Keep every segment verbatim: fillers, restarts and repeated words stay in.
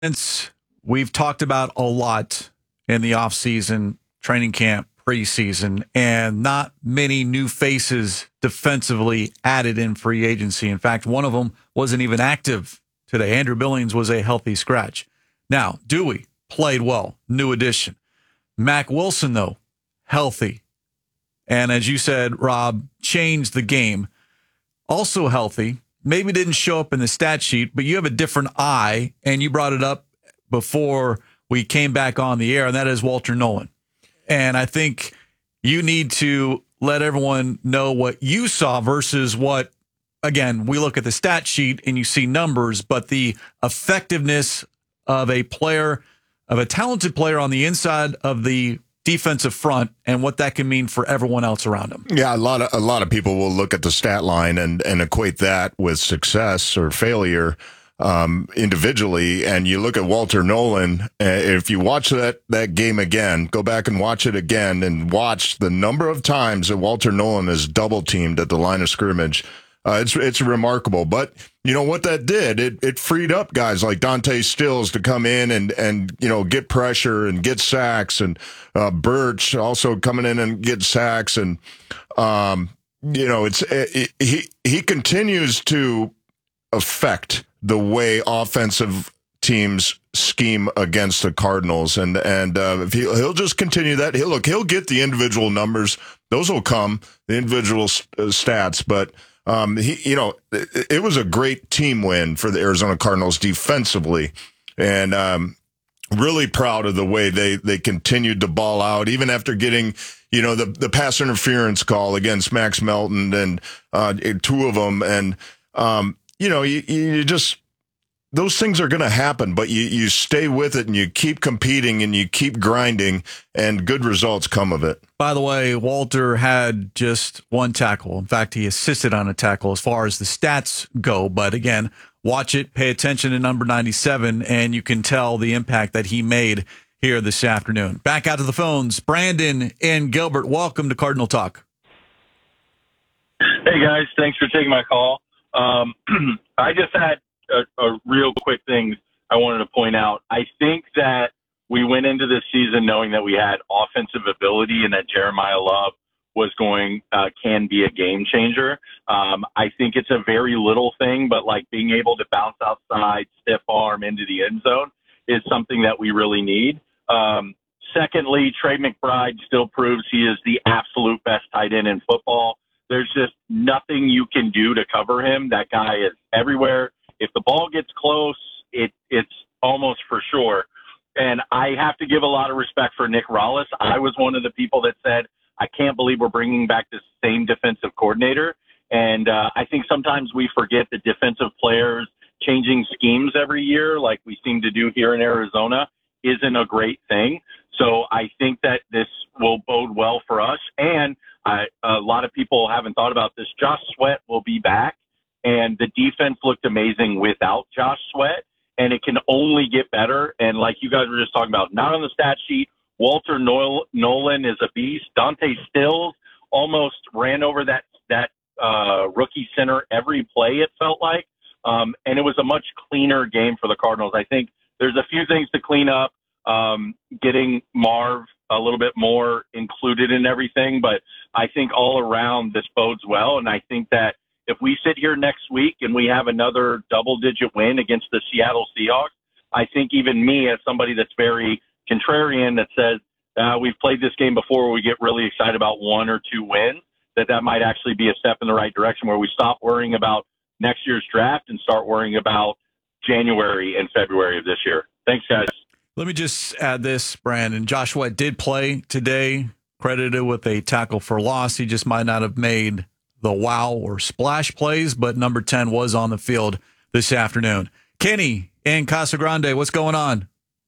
Since we've talked about a lot in the offseason, training camp, preseason, and not many new faces defensively added in free agency. In fact, one of them wasn't even active today. Andrew Billings was a healthy scratch. Now, Dewey played well, new addition. Mack Wilson, though, healthy. And as you said, Rob, changed the game. Also healthy. Maybe didn't show up in the stat sheet, but you have a different eye, and you brought it up before we came back on the air, and that is Walter Nolan. And I think you need to let everyone know what you saw versus what, again, we look at the stat sheet and you see numbers, but the effectiveness of a player, of a talented player on the inside of the defensive front and what that can mean for everyone else around him. Yeah, a lot of a lot of people will look at the stat line and, and equate that with success or failure um, individually. And you look at Walter Nolan, uh, if you watch that, that game again, go back and watch it again and watch the number of times that Walter Nolan is double teamed at the line of scrimmage. Uh, it's it's remarkable. But you know what that did? It it freed up guys like Dante Stills to come in and, and you know, get pressure and get sacks, and uh, Birch also coming in and get sacks. And, um, you know, it's it, he he continues to affect the way offensive teams scheme against the Cardinals. And, and uh, if he, he'll just continue that. He'll, look, he'll get the individual numbers. Those will come, the individual uh, stats. But Um, he, you know, it, it was a great team win for the Arizona Cardinals defensively, and um, really proud of the way they, they continued to ball out, even after getting, you know, the, the pass interference call against Max Melton and uh, two of them. And, um, you know, you, you just, those things are going to happen, but you, you stay with it and you keep competing and you keep grinding, and good results come of it. By the way, Walter had just one tackle. In fact, he assisted on a tackle as far as the stats go. But again, watch it, pay attention to number ninety-seven, and you can tell the impact that he made here this afternoon. Back out to the phones, Brandon and Gilbert. Welcome to Cardinal Talk. Hey, guys. Thanks for taking my call. Um, I just had a, a real quick thing I wanted to point out. I think that we went into this season knowing that we had offensive ability and that Jeremiah Love was going, uh, can be a game changer. Um, I think it's a very little thing, but like being able to bounce outside, stiff arm into the end zone is something that we really need. Um, secondly, Trey McBride still proves he is the absolute best tight end in football. There's just nothing you can do to cover him. That guy is everywhere. If the ball gets close, it it's almost for sure. And I have to give a lot of respect for Nick Rallis. I was one of the people that said, I can't believe we're bringing back this same defensive coordinator. And uh, I think sometimes we forget that defensive players changing schemes every year, like we seem to do here in Arizona, isn't a great thing. So I think that this will bode well for us. And I, a lot of people haven't thought about this. Josh Sweat will be back, and the defense looked amazing without Josh Sweat. And it can only get better. And like you guys were just talking about, not on the stat sheet, Walter Nolan is a beast. Dante Stills almost ran over that that uh, rookie center every play, it felt like. Um, and it was a much cleaner game for the Cardinals. I think there's a few things to clean up, um, getting Marv a little bit more included in everything. But I think all around this bodes well. And I think that if we sit here next week and we have another double-digit win against the Seattle Seahawks, I think even me, as somebody that's very contrarian, that says uh, we've played this game before, we get really excited about one or two wins, that that might actually be a step in the right direction where we stop worrying about next year's draft and start worrying about January and February of this year. Thanks, guys. Let me just add this, Brandon. Josh Sweat did play today, credited with a tackle for loss. He just might not have made the wow or splash plays, but number ten was on the field this afternoon. Kenny in Casa Grande, what's going on?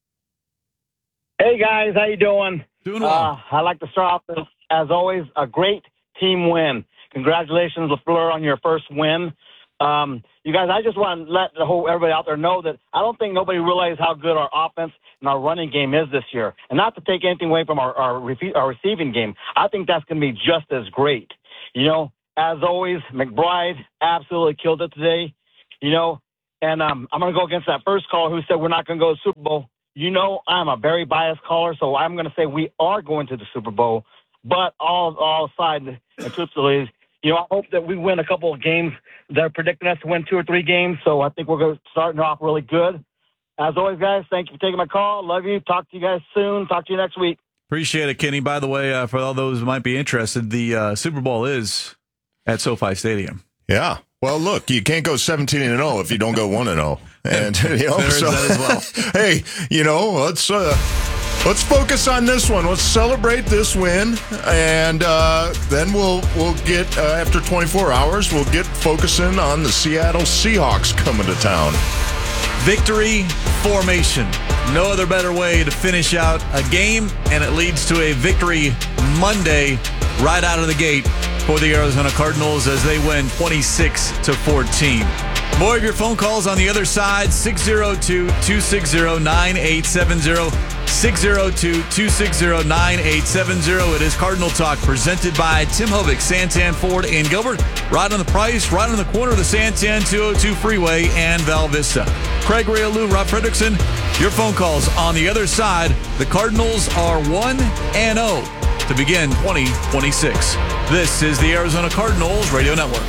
Hey, guys, how you doing? Doing well. Uh, I'd like to start off with, as always, a great team win. Congratulations, LaFleur, on your first win. Um, you guys, I just want to let the whole everybody out there know that I don't think nobody realizes how good our offense and our running game is this year. And not to take anything away from our, our, our receiving game, I think that's going to be just as great. You know, as always, McBride absolutely killed it today. You know, And um, I'm going to go against that first caller who said we're not going to go to the Super Bowl. You know I'm a very biased caller, so I'm going to say we are going to the Super Bowl. But all all aside, and truthfully, you know, I hope that we win a couple of games. They're predicting us to win two or three games, so I think we're going to starting off really good. As always, guys, thank you for taking my call. Love you. Talk to you guys soon. Talk to you next week. Appreciate it, Kenny. By the way, uh, for all those who might be interested, the uh, Super Bowl is at SoFi Stadium. Yeah. Well, look, you can't go seventeen and oh if you don't go one and oh. And, you know, so, that as well. Hey, you know, let's uh, let's focus on this one. Let's celebrate this win, and uh, then we'll we'll get uh, after twenty-four hours, we'll get focusing on the Seattle Seahawks coming to town. Victory formation. No other better way to finish out a game, and it leads to a victory Monday right out of the gate for the Arizona Cardinals as they win twenty-six to fourteen. More of your phone calls on the other side, six oh two, two six oh, nine eight seven oh, six oh two, two six oh, nine eight seven oh. It is Cardinal Talk presented by Tim Hovick, Santan Ford in Gilbert. Right on the price, right on the corner of the Santan two oh two Freeway and Val Vista. Craig Realu, Rob Fredrickson, your phone calls on the other side. The Cardinals are one and oh to begin twenty twenty-six. This is the Arizona Cardinals Radio Network.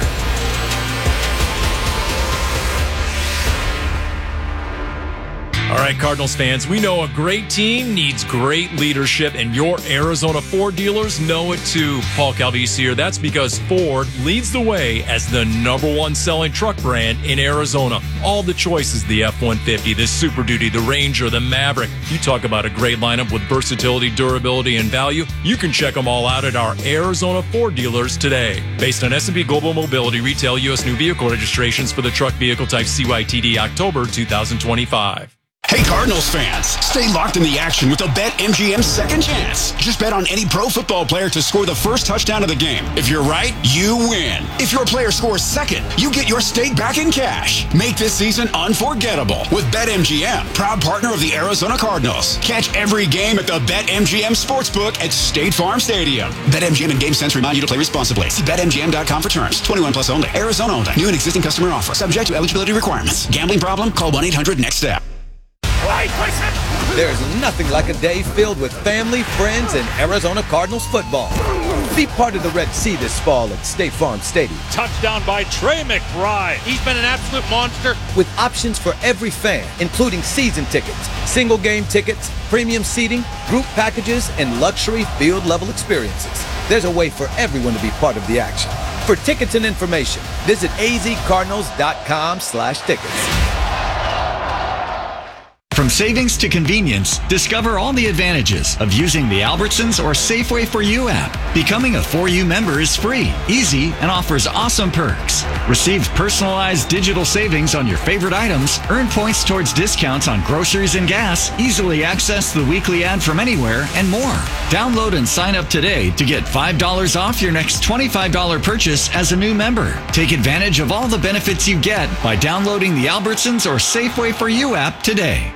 All right, Cardinals fans, we know a great team needs great leadership, and your Arizona Ford dealers know it too. Paul Calvisi here. That's because Ford leads the way as the number one selling truck brand in Arizona. All the choices, the F one fifty, the Super Duty, the Ranger, the Maverick. You talk about a great lineup with versatility, durability, and value. You can check them all out at our Arizona Ford dealers today. Based on S and P Global Mobility, retail U S new vehicle registrations for the truck vehicle type C Y T D October two thousand twenty-five. Hey Cardinals fans, stay locked in the action with a BetMGM Second Chance. Just bet on any pro football player to score the first touchdown of the game. If you're right, you win. If your player scores second, you get your stake back in cash. Make this season unforgettable with BetMGM, proud partner of the Arizona Cardinals. Catch every game at the BetMGM Sportsbook at State Farm Stadium. BetMGM and GameSense remind you to play responsibly. See Bet M G M dot com for terms. twenty-one plus only. Arizona only. New and existing customer offer. Subject to eligibility requirements. Gambling problem? Call one eight hundred next step. There's nothing like a day filled with family, friends, and Arizona Cardinals football. Be part of the Red Sea this fall at State Farm Stadium. Touchdown by Trey McBride. He's been an absolute monster. With options for every fan, including season tickets, single game tickets, premium seating, group packages, and luxury field-level experiences. There's a way for everyone to be part of the action. For tickets and information, visit azcardinals.com slash tickets. From savings to convenience, discover all the advantages of using the Albertsons or Safeway for You app. Becoming a For You member is free, easy, and offers awesome perks. Receive personalized digital savings on your favorite items, earn points towards discounts on groceries and gas, easily access the weekly ad from anywhere, and more. Download and sign up today to get five dollars off your next twenty-five dollars purchase as a new member. Take advantage of all the benefits you get by downloading the Albertsons or Safeway for You app today.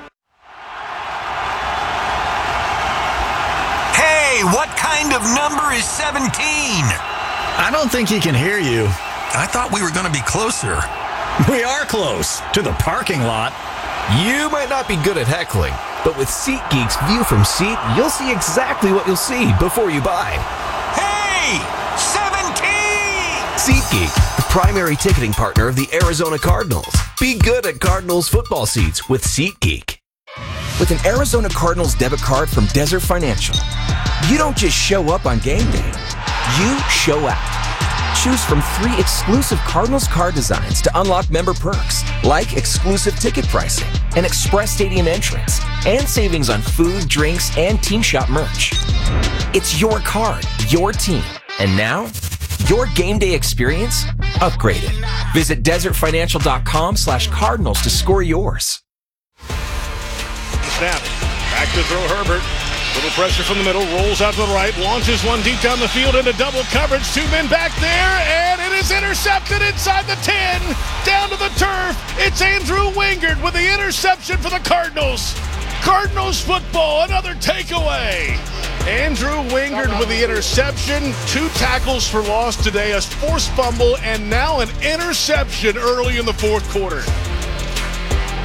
What kind of number is seventeen? I don't think he can hear you. I thought we were going to be closer. We are close to the parking lot. You might not be good at heckling, but with SeatGeek's View from Seat, you'll see exactly what you'll see before you buy. Hey! seventeen! SeatGeek, the primary ticketing partner of the Arizona Cardinals. Be good at Cardinals football seats with SeatGeek. With an Arizona Cardinals debit card from Desert Financial, you don't just show up on game day, you show out. Choose from three exclusive Cardinals card designs to unlock member perks, like exclusive ticket pricing, an express stadium entrance, and savings on food, drinks, and team shop merch. It's your card, your team, and now, your game day experience upgraded. Visit desertfinancial.com slash cardinals to score yours. Snap. Back to throw Herbert. Little pressure from the middle. Rolls out to the right. Launches one deep down the field into double coverage. Two men back there. And it is intercepted inside the ten. Down to the turf. It's Andrew Wingard with the interception for the Cardinals. Cardinals football. Another takeaway. Andrew Wingard with the interception. Two tackles for loss today. A forced fumble. And now an interception early in the fourth quarter.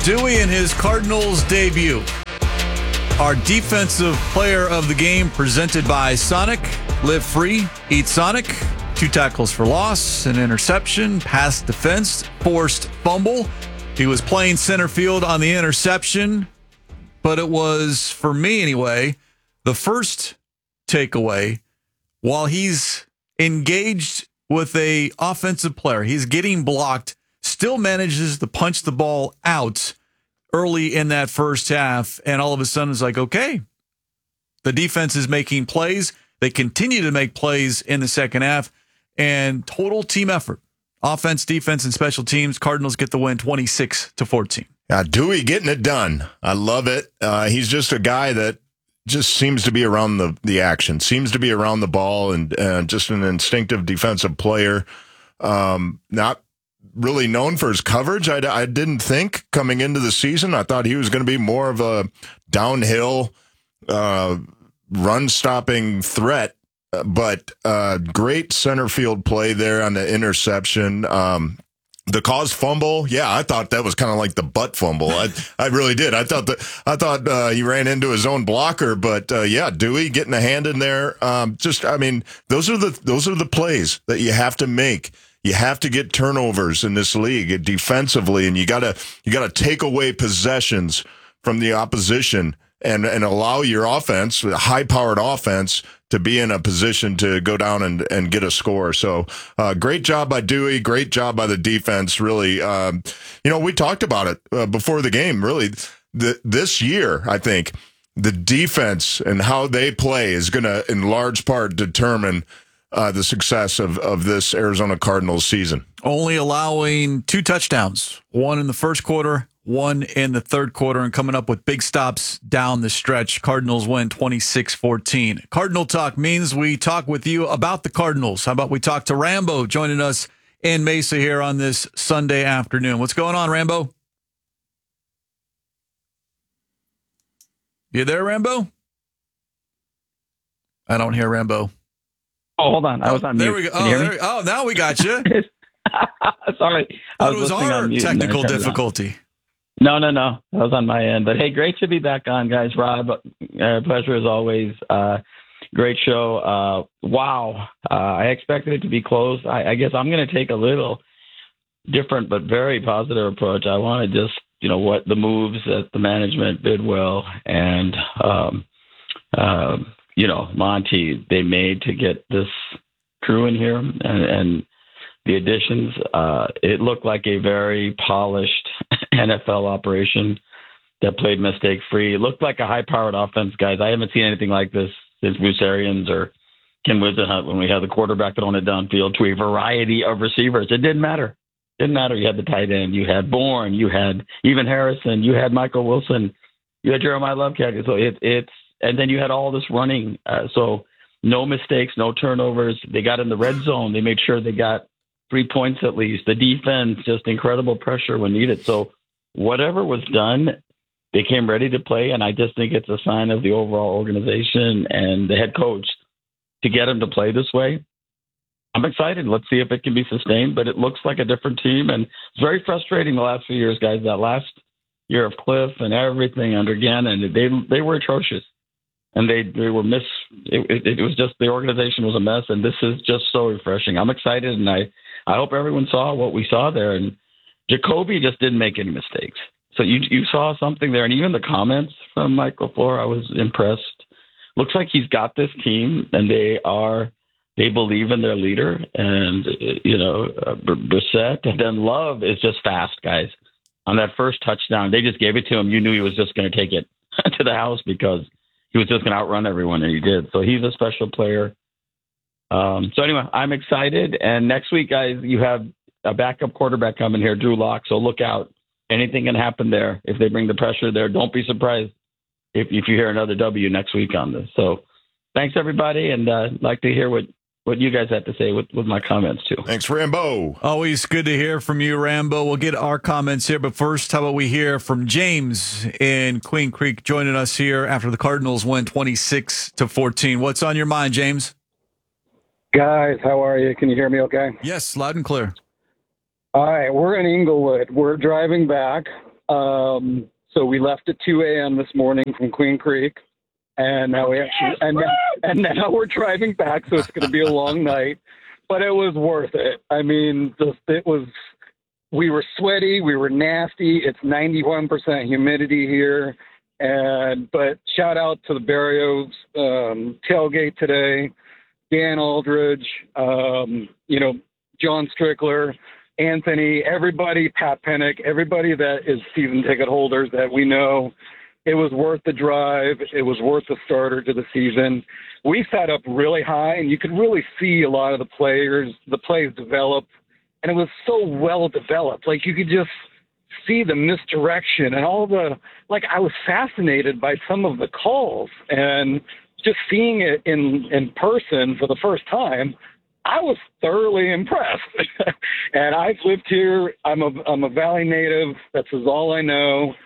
Dewey in his Cardinals debut. Our defensive player of the game presented by Sonic. Live free, eat Sonic. Two tackles for loss, an interception, pass defense, forced fumble. He was playing center field on the interception, but it was, for me anyway, the first takeaway. While he's engaged with a offensive player, he's getting blocked, still manages to punch the ball out early in that first half, and all of a sudden it's like, okay, the defense is making plays. They continue to make plays in the second half, and total team effort. Offense, defense, and special teams. Cardinals get the win twenty-six to fourteen. Uh, Dewey getting it done. I love it. Uh, he's just a guy that just seems to be around the, the action, seems to be around the ball, and uh, just an instinctive defensive player. Um, not really known for his coverage. I, I didn't think coming into the season. I thought he was going to be more of a downhill uh, run-stopping threat. But uh, great center field play there on the interception. Um, the caused fumble, yeah, I thought that was kind of like the butt fumble. I I really did. I thought that I thought uh, he ran into his own blocker. But uh, yeah, Dewey getting a hand in there. Um, just, I mean, those are the those are the plays that you have to make. You have to get turnovers in this league defensively, and you gotta you gotta take away possessions from the opposition and and allow your offense, a high-powered offense, to be in a position to go down and, and get a score. So uh, great job by Dewey. Great job by the defense. Really, um, you know, we talked about it uh, before the game. Really, the, this year, I think, the defense and how they play is going to, in large part, determine uh, the success of, of this Arizona Cardinals season. Only allowing two touchdowns, one in the first quarter, one in the third quarter, and coming up with big stops down the stretch. Cardinals win twenty-six fourteen. Cardinal Talk means we talk with you about the Cardinals. How about we talk to Rambo joining us in Mesa here on this Sunday afternoon? What's going on, Rambo? You there, Rambo? I don't hear Rambo. Oh, hold on. I was on there mute. We go. Can Oh, you hear there me? we, oh, now we got you. Sorry. I Thought it was listening our on mute and I technical turned it on. difficulty. No, no, no. That was on my end. But hey, great to be back on, guys. Rob, uh, pleasure as always. Uh, great show. Uh, wow. Uh, I expected it to be close. I, I guess I'm going to take a little different but very positive approach. I want to just, you know, what the moves that the management did well and, um, uh, you know, Monty, they made to get this crew in here and, and the additions. Uh, it looked like a very polished N F L operation that played mistake-free. It looked like a high-powered offense, guys. I haven't seen anything like this since Bruce Arians or Ken Wisenhunt when we had the quarterback that on it downfield to a variety of receivers. It didn't matter. It didn't matter. You had the tight end. You had Bourne. You had even Harrison. You had Michael Wilson. You had Jeremiah Lovecat. So it, it's and then you had all this running. Uh, so no mistakes, no turnovers. They got in the red zone. They made sure they got three points at least. The defense, just incredible pressure when needed. So whatever was done, they came ready to play, and I just think it's a sign of the overall organization and the head coach to get them to play this way. I'm excited. Let's see if it can be sustained, but it looks like a different team, and it's very frustrating the last few years, guys. That last year of Cliff and everything under Gannon, they they were atrocious, and they they were miss. It, it, it was just the organization was a mess, and this is just so refreshing. I'm excited, and I I hope everyone saw what we saw there. And Jacoby just didn't make any mistakes. So you you saw something there, and even the comments from Mike LaFleur, I was impressed. Looks like he's got this team, and they are they believe in their leader, and you know uh, Brissett, and then Love is just fast, guys. On that first touchdown, they just gave it to him. You knew he was just going to take it to the house because he was just going to outrun everyone, and he did. So he's a special player. Um, so anyway, I'm excited, and next week, guys, you have a backup quarterback coming here, Drew Lock. So look out. Anything can happen there. If they bring the pressure there, don't be surprised if, if you hear another W next week on this. So thanks, everybody, and uh, I'd like to hear what, what you guys have to say with, with my comments, too. Thanks, Rambo. Always good to hear from you, Rambo. We'll get our comments here, but first, how about we hear from James in Queen Creek joining us here after the Cardinals win twenty-six to fourteen. What's on your mind, James? Guys, how are you? Can you hear me okay? Yes, loud and clear. All right, we're in Inglewood. We're driving back Um, so we left at two a.m. this morning from Queen Creek, and now we actually, and now, and now we're driving back. So it's going to be a long night, but it was worth it. I mean, just, it was. We were sweaty, we were nasty. It's ninety-one percent humidity here, and but shout out to the Barrios um, tailgate today. Dan Aldridge, um, you know, John Strickler, Anthony, everybody, Pat Pennick, everybody that is season ticket holders that we know. It was worth the drive. It was worth the starter to the season. We sat up really high, and you could really see a lot of the players, the plays develop, and it was so well developed. Like, you could just see the misdirection and all the, like, I was fascinated by some of the calls, and just seeing it in, in person for the first time, I was thoroughly impressed. And I've lived here. I'm a, I'm a Valley native. That's all I know.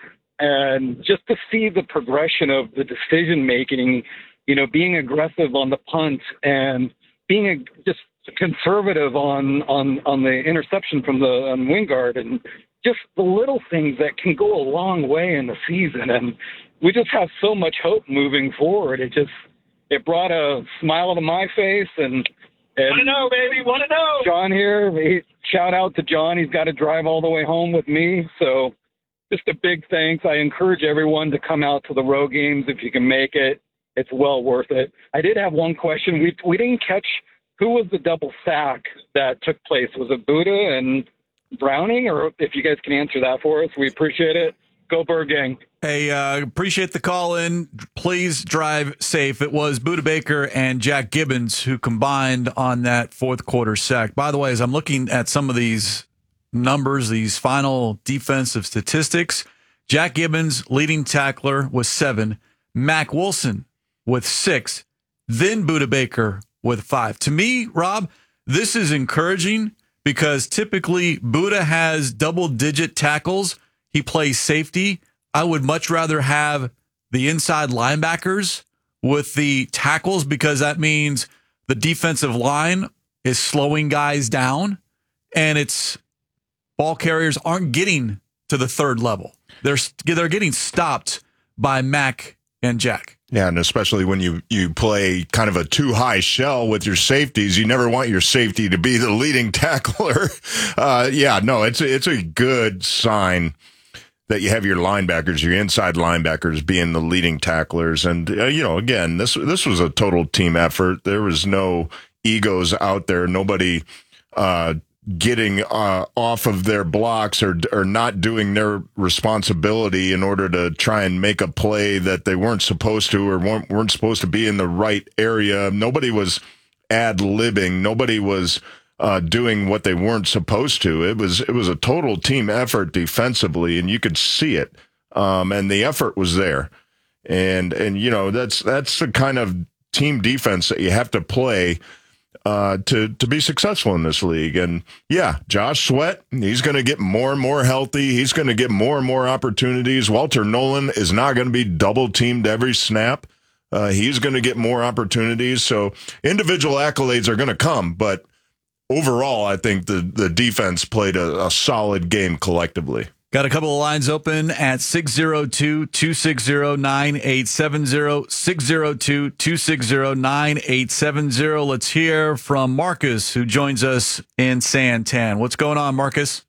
And just to see the progression of the decision-making, you know, being aggressive on the punt and being a, just conservative on, on, on the interception from the on Wingard, and just the little things that can go a long way in the season. And we just have so much hope moving forward. It just, it brought a smile to my face. And, and Want to know, baby, want to know. John here, he, shout out to John. He's got to drive all the way home with me. So just a big thanks. I encourage everyone to come out to the road games if you can make it. It's well worth it. I did have one question. We we didn't catch who was the double sack that took place. Was it Buddha and Browning? Or if you guys can answer that for us, we appreciate it. Go Bird Gang. Hey, uh, appreciate the call in. Please drive safe. It was Buddha Baker and Jack Gibbons who combined on that fourth quarter sack. By the way, as I'm looking at some of these numbers, these final defensive statistics, Jack Gibbons, leading tackler, with seven. Mac Wilson with six. Then Buddha Baker with five. To me, Rob, this is encouraging because typically Buddha has double-digit tackles. He plays safety. I would much rather have the inside linebackers with the tackles because that means the defensive line is slowing guys down, and it's ball carriers aren't getting to the third level. They're they're getting stopped by Mac and Jack. Yeah, and especially when you, you play kind of a too high shell with your safeties, you never want your safety to be the leading tackler. Uh, yeah, no, it's a, it's a good sign that you have your linebackers, your inside linebackers being the leading tacklers. And, uh, you know, again, this this was a total team effort. There was no egos out there. Nobody uh, getting uh, off of their blocks or or not doing their responsibility in order to try and make a play that they weren't supposed to or weren't, weren't supposed to be in the right area. Nobody was ad-libbing. Nobody was uh, doing what they weren't supposed to. It was it was a total team effort defensively, and you could see it. Um, and the effort was there. And, and you know, that's that's the kind of team defense that you have to play Uh, to to be successful in this league. And yeah, Josh Sweat, he's going to get more and more healthy. He's going to get more and more opportunities. Walter Nolan is not going to be double teamed every snap. Uh, he's going to get more opportunities. So individual accolades are going to come, but overall, I think the the defense played a, a solid game collectively. Got a couple of lines open at six oh two, two six oh, nine eight seven oh, six oh two, two six oh, nine eight seven oh. Let's hear from Marcus, who joins us in Santan. What's going on, Marcus?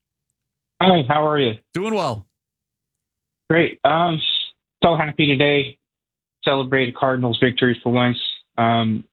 Hi, how are you? Doing well. Great. Um, so happy today. Celebrated Cardinals victory for once. Um,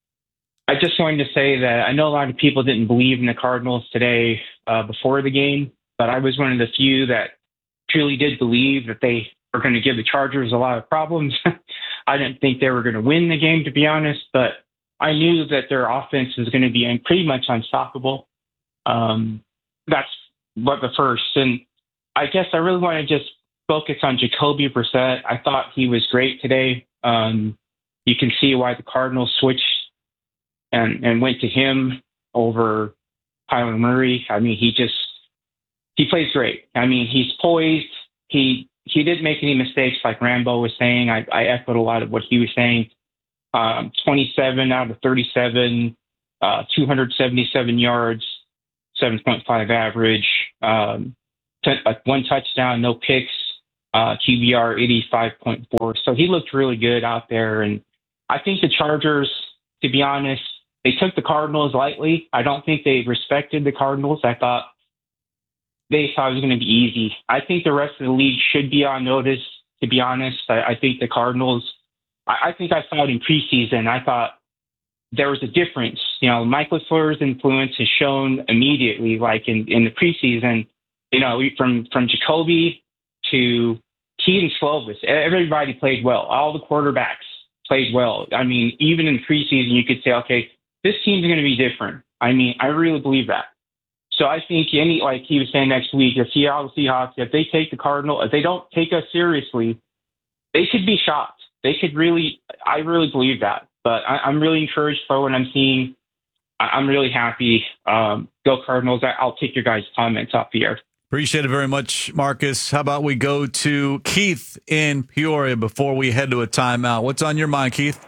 I just wanted to say that I know a lot of people didn't believe in the Cardinals today uh, before the game, but I was one of the few that truly did believe that they were going to give the Chargers a lot of problems. I didn't think they were going to win the game, to be honest, but I knew that their offense was going to be pretty much unstoppable. Um, that's what the first. And I guess I really want to just focus on Jacoby Brissett. I thought he was great today. Um, you can see why the Cardinals switched and, and went to him over Kyler Murray. I mean, he just, He plays great. I mean, he's poised. He he didn't make any mistakes, like Rambo was saying. I, I echoed a lot of what he was saying. Um, twenty-seven out of thirty-seven, uh, two hundred seventy-seven yards, seven point five average. Um, t- uh, one touchdown, no picks, uh, Q B R eighty-five point four. So he looked really good out there. And I think the Chargers, to be honest, they took the Cardinals lightly. I don't think they respected the Cardinals. I thought they thought it was going to be easy. I think the rest of the league should be on notice, to be honest. I, I think the Cardinals, I, I think I saw it in preseason. I thought there was a difference. You know, Mike LaFleur's influence is shown immediately, like in, in the preseason, you know, from, from Jacoby to Keaton Slovis. Everybody played well. All the quarterbacks played well. I mean, even in preseason, you could say, okay, this team's going to be different. I mean, I really believe that. So I think any, like he was saying next week, if Seattle Seahawks, if they take the Cardinal, if they don't take us seriously, they could be shocked. They could really, I really believe that. But I, I'm really encouraged for what I'm seeing. I, I'm really happy. Um, go Cardinals. I, I'll take your guys' comments off the air. Appreciate it very much, Marcus. How about we go to Keith in Peoria before we head to a timeout? What's on your mind, Keith?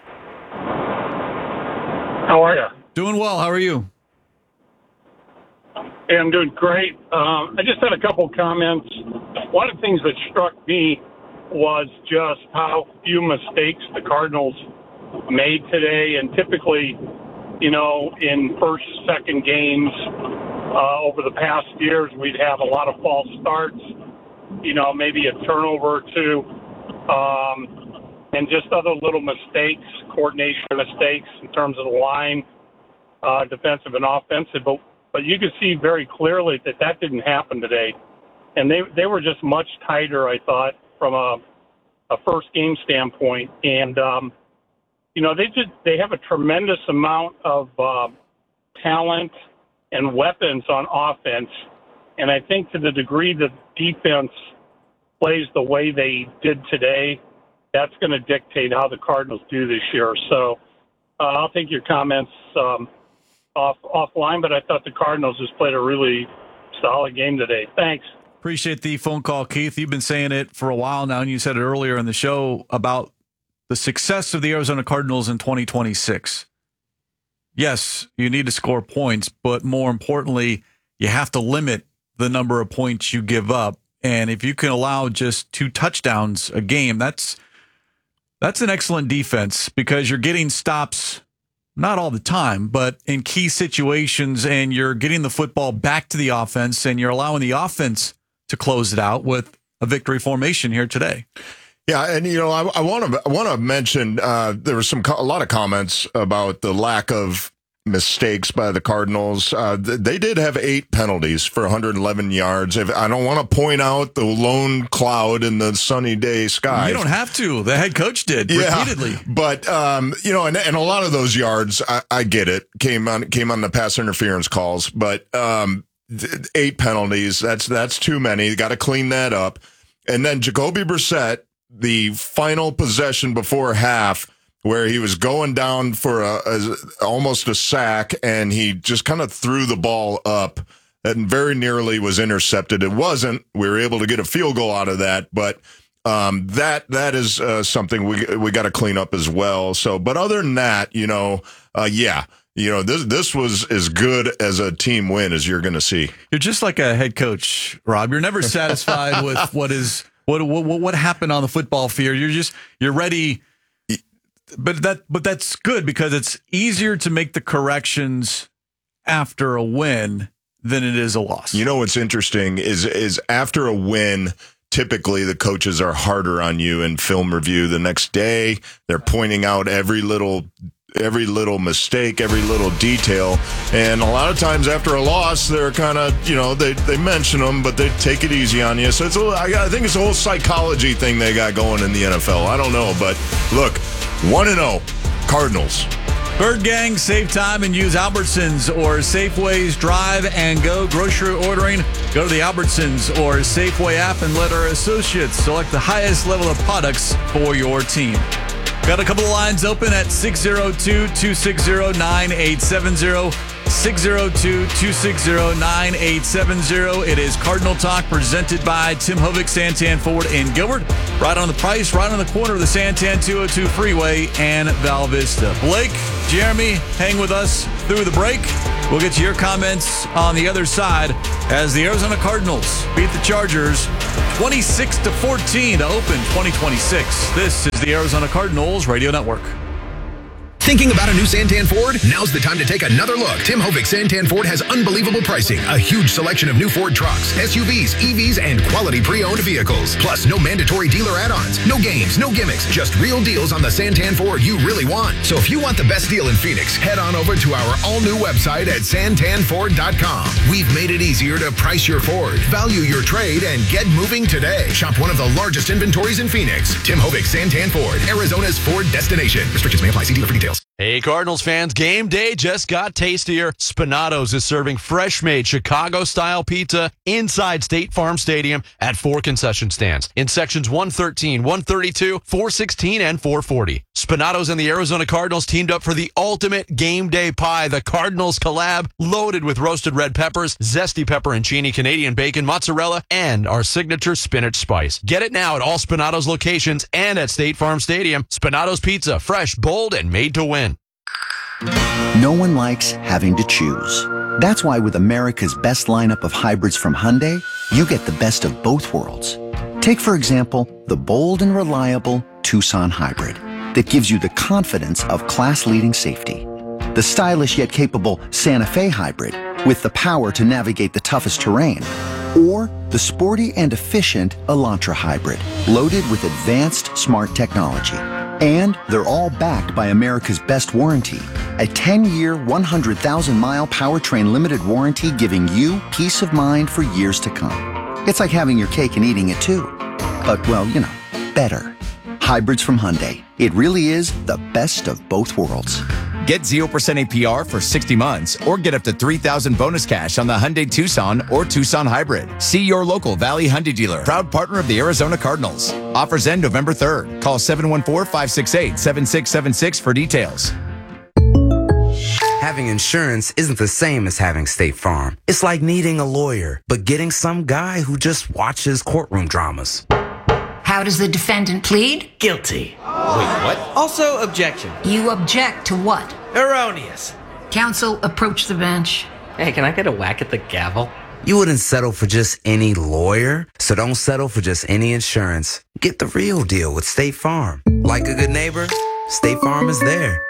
How are you? Doing well. How are you? Hey, I'm doing great. Um, I just had a couple comments. One of the things that struck me was just how few mistakes the Cardinals made today. And typically, you know, in first, second games uh, over the past years, we'd have a lot of false starts, you know, maybe a turnover or two, um, and just other little mistakes, coordination mistakes in terms of the line, uh, defensive and offensive. But But you could see very clearly that that didn't happen today. And they they were just much tighter, I thought, from a, a first game standpoint. And, um, you know, they just, they have a tremendous amount of uh, talent and weapons on offense. And I think to the degree that defense plays the way they did today, that's going to dictate how the Cardinals do this year. So uh, I'll take your comments um, off offline, but I thought the Cardinals just played a really solid game today. Thanks. Appreciate the phone call, Keith. You've been saying it for a while now, and you said it earlier in the show about the success of the Arizona Cardinals in twenty twenty-six. Yes, you need to score points, but more importantly, you have to limit the number of points you give up. And if you can allow just two touchdowns a game, that's that's an excellent defense because you're getting stops not all the time, but in key situations, and you're getting the football back to the offense, and you're allowing the offense to close it out with a victory formation here today. Yeah, and you know, I, I want to I want to mention uh, there was some a lot of comments about the lack of mistakes by the Cardinals. Uh, they did have eight penalties for one hundred eleven yards. If, I don't want to point out the lone cloud in the sunny day sky. You don't have to. The head coach did yeah, repeatedly. But um, you know, and, and a lot of those yards, I, I get it, came on came on the pass interference calls. But um, eight penalties, that's that's too many. You got to clean that up. And then Jacoby Brissett, the final possession before half, where he was going down for a, a almost a sack, and he just kind of threw the ball up and very nearly was intercepted. It wasn't. We were able to get a field goal out of that, but um, that that is uh, something we we got to clean up as well. So, but other than that, you know, uh, yeah, you know, this this was as good as a team win as you're going to see. You're just like a head coach, Rob. You're never satisfied with what is what what what happened on the football field. You're just you're ready. But that, but that's good because it's easier to make the corrections after a win than it is a loss. You know what's interesting is is after a win, typically the coaches are harder on you in film review the next day. They're pointing out every little every little mistake, every little detail, and a lot of times after a loss, they're kind of, you know, they they mention them, but they take it easy on you. So it's a, I think it's a whole psychology thing they got going in the N F L. I don't know, but look. one and oh, Cardinals. Bird Gang, save time and use Albertsons or Safeway's Drive and Go grocery ordering. Go to the Albertsons or Safeway app and let our associates select the highest level of products for your team. Got a couple of lines open at six oh two, two six zero, nine eight seven zero. six oh two, two six oh, nine eight seven zero. It is Cardinal Talk presented by Tim Hovick, Santan Ford in Gilbert. Right on the price, right on the corner of the Santan two oh two Freeway and Val Vista. Blake, Jeremy, hang with us through the break. We'll get to your comments on the other side as the Arizona Cardinals beat the Chargers twenty-six to fourteen to open twenty twenty-six. This is the Arizona Cardinals Radio Network. Thinking about a new Santan Ford? Now's the time to take another look. Tim Hovick Santan Ford has unbelievable pricing, a huge selection of new Ford trucks, S U Vs, E Vs, and quality pre-owned vehicles. Plus, no mandatory dealer add-ons, no games, no gimmicks, just real deals on the Santan Ford you really want. So if you want the best deal in Phoenix, head on over to our all-new website at santan ford dot com. We've made it easier to price your Ford, value your trade, and get moving today. Shop one of the largest inventories in Phoenix. Tim Hovick Santan Ford, Arizona's Ford destination. Restrictions may apply. See dealer for details. Hey, Cardinals fans, game day just got tastier. Spinatos is serving fresh-made Chicago-style pizza inside State Farm Stadium at four concession stands in sections one thirteen, one thirty-two, four sixteen, and four forty. Spinatos and the Arizona Cardinals teamed up for the ultimate game day pie, the Cardinals collab, loaded with roasted red peppers, zesty pepperoncini, Canadian bacon, mozzarella, and our signature spinach spice. Get it now at all Spinatos locations and at State Farm Stadium. Spinatos Pizza, fresh, bold, and made to win. No one likes having to choose. That's why with America's best lineup of hybrids from Hyundai, you get the best of both worlds. Take, for example, the bold and reliable Tucson Hybrid that gives you the confidence of class-leading safety. The stylish yet capable Santa Fe Hybrid with the power to navigate the toughest terrain. Or the sporty and efficient Elantra Hybrid, loaded with advanced smart technology. And they're all backed by America's best warranty, a ten-year, one hundred thousand mile powertrain limited warranty giving you peace of mind for years to come. It's like having your cake and eating it too. But, well, you know, better. Hybrids from Hyundai. It really is the best of both worlds. Get zero percent A P R for sixty months or get up to three thousand dollars bonus cash on the Hyundai Tucson or Tucson Hybrid. See your local Valley Hyundai dealer. Proud partner of the Arizona Cardinals. Offers end November third. Call seven one four, five six eight, seven six seven six for details. Having insurance isn't the same as having State Farm. It's like needing a lawyer, but getting some guy who just watches courtroom dramas. How does the defendant plead? Guilty. Wait, what? Also, objection. You object to what? Erroneous. Counsel, approach the bench. Hey, can I get a whack at the gavel? You wouldn't settle for just any lawyer, so don't settle for just any insurance. Get the real deal with State Farm. Like a good neighbor, State Farm is there.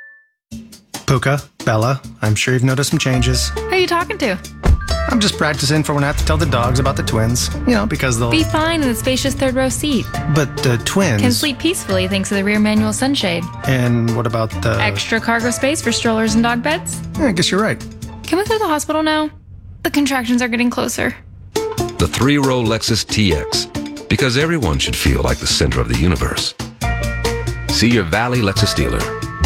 Puka, Bella, I'm sure you've noticed some changes. Who are you talking to? I'm just practicing for when I have to tell the dogs about the twins. You know, because they'll... Be fine in the spacious third row seat. But the twins... Can sleep peacefully thanks to the rear manual sunshade. And what about the... Extra cargo space for strollers and dog beds? Yeah, I guess you're right. Can we go to the hospital now? The contractions are getting closer. The three-row Lexus T X. Because everyone should feel like the center of the universe. See your Valley Lexus dealer.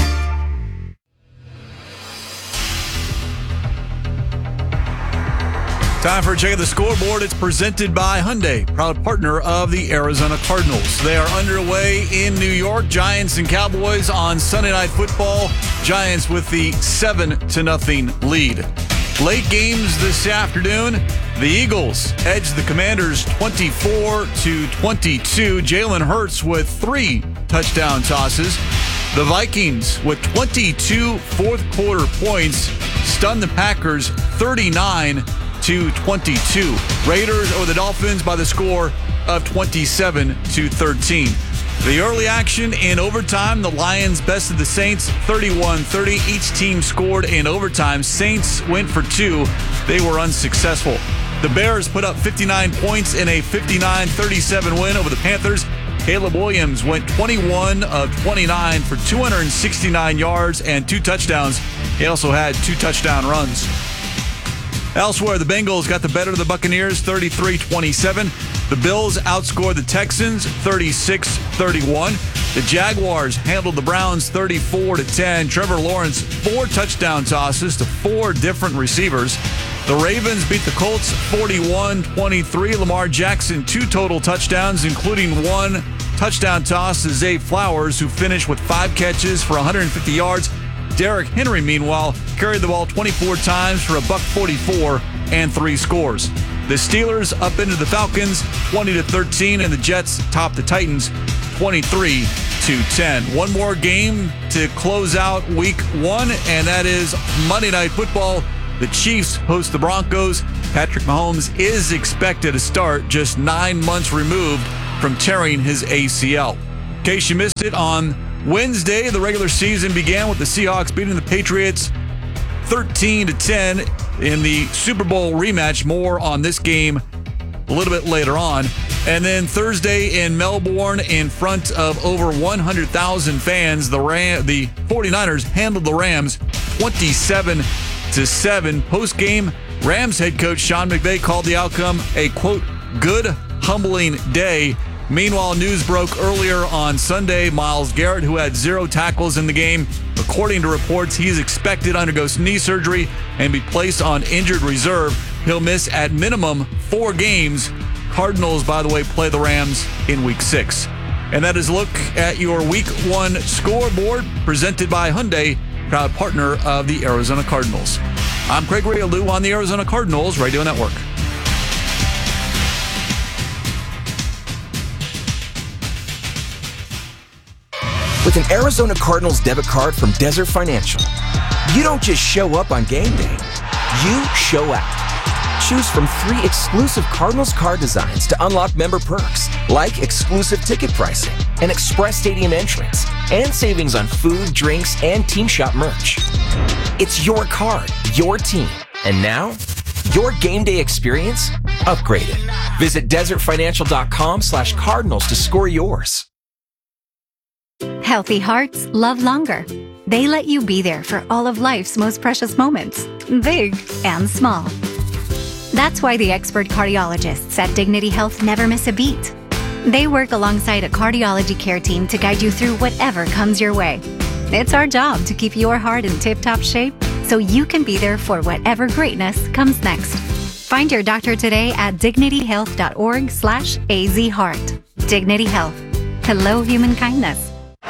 Time for a check of the scoreboard. It's presented by Hyundai, proud partner of the Arizona Cardinals. They are underway in New York. Giants and Cowboys on Sunday Night Football. Giants with the seven to nothing lead. Late games this afternoon. The Eagles edge the Commanders twenty-four to twenty-two. Jalen Hurts with three touchdown tosses. The Vikings with twenty-two fourth quarter points stun the Packers thirty-nine to twenty-two. Raiders over the Dolphins by the score of twenty-seven to thirteen. The early action in overtime, the Lions bested the Saints thirty-one thirty. Each team scored in overtime. Saints went for two. They were unsuccessful. The Bears put up fifty-nine points in a fifty-nine thirty-seven win over the Panthers. Caleb Williams went twenty-one of twenty-nine for two hundred sixty-nine yards and two touchdowns. He also had two touchdown runs. Elsewhere, the Bengals got the better of the Buccaneers thirty-three twenty-seven. The Bills outscored the Texans thirty-six thirty-one. The Jaguars handled the Browns thirty-four to ten. Trevor Lawrence, four touchdown tosses to four different receivers. The Ravens beat the Colts forty-one twenty-three. Lamar Jackson, two total touchdowns, including one touchdown toss to Zay Flowers, who finished with five catches for one hundred fifty yards Derrick Henry, meanwhile, carried the ball twenty-four times for a buck forty-four and three scores. The Steelers up into the Falcons twenty to thirteen, and the Jets top the Titans twenty-three to ten. One more game to close out week one, and that is Monday Night Football. The Chiefs host the Broncos. Patrick Mahomes is expected to start just nine months removed from tearing his A C L. In case you missed it, on Wednesday, the regular season began with the Seahawks beating the Patriots thirteen to ten in the Super Bowl rematch. More on this game a little bit later on. And then Thursday in Melbourne, in front of over one hundred thousand fans, the Ram, the 49ers handled the Rams twenty-seven to seven. Post-game, Rams head coach Sean McVay called the outcome a, quote, good, humbling day. Meanwhile, news broke earlier on Sunday. Myles Garrett, who had zero tackles in the game, according to reports, he's expected to undergo knee surgery and be placed on injured reserve. He'll miss at minimum four games. Cardinals, by the way, play the Rams in week six. And that is a look at your week one scoreboard presented by Hyundai, proud partner of the Arizona Cardinals. I'm Craig Realu on the Arizona Cardinals Radio Network. With an Arizona Cardinals debit card from Desert Financial, you don't just show up on game day, you show out. Choose from three exclusive Cardinals card designs to unlock member perks, like exclusive ticket pricing, an express stadium entrance, and savings on food, drinks, and team shop merch. It's your card, your team, and now, your game day experience upgraded. Visit desertfinancial.com slash cardinals to score yours. Healthy hearts love longer. They let you be there for all of life's most precious moments, big and small. That's why the expert cardiologists at Dignity Health never miss a beat. They work alongside a cardiology care team to guide you through whatever comes your way. It's our job to keep your heart in tip-top shape so you can be there for whatever greatness comes next. Find your doctor today at dignityhealth.org slash azheart. Dignity Health. Hello, human kindness.